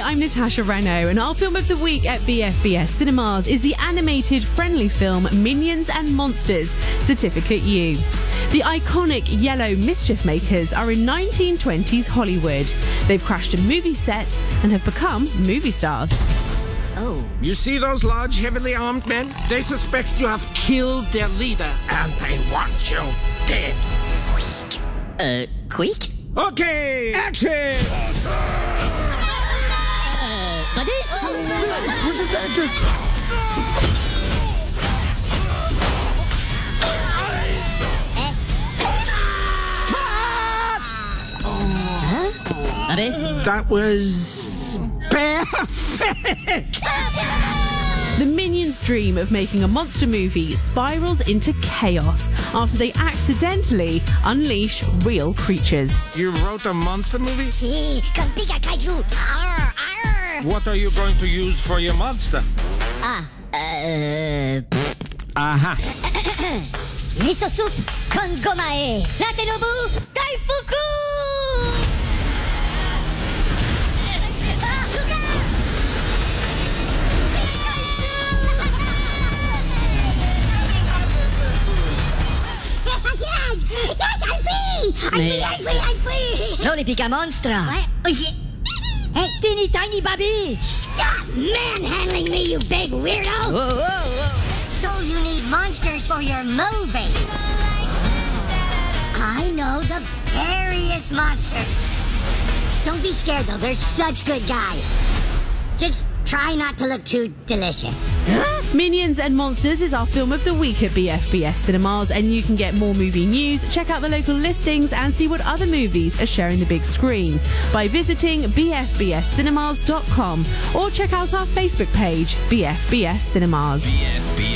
I'm Natasha Rano, and our film of the week at BFBS Cinemas is the animated friendly film Minions and Monsters Certificate U. The iconic yellow mischief makers are in 1920s Hollywood. They've crashed a movie set and have become movie stars. Oh. You see those large, heavily armed men? They suspect you have killed their leader, and they want you dead. Quick? Okay, action! Buddy? What is that? Just... Buddy? That was... perfect! The Minions' dream of making a monster movie spirals into chaos after they accidentally unleash real creatures. You wrote a monster movie? Si, con pica kaiju. Arr, arr. What are you going to use for your monster? Aha. Miso soup con gomae. Natenobu Daifuku! I'm free! Non, les pica monstra! What? Oh, shit! Hey, teeny tiny baby! Stop manhandling me, you big weirdo! Whoa, whoa, whoa! So you need monsters for your movie? I know the scariest monsters. Don't be scared, though. They're such good guys. Just try not to look too delicious. Minions and Monsters is our film of the week at BFBS Cinemas, and you can get more movie news, check out the local listings, and see what other movies are sharing the big screen by visiting bfbscinemas.com or check out our Facebook page, BFBS Cinemas.